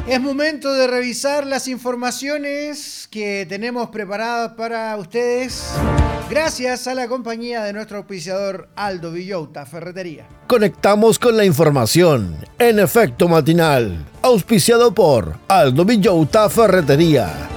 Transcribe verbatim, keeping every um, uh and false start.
Es momento de revisar las informaciones que tenemos preparadas para ustedes, gracias a la compañía de nuestro auspiciador Aldo Villota Ferretería. Conectamos con la información en Efecto Matinal, auspiciado por Aldo Villota Ferretería.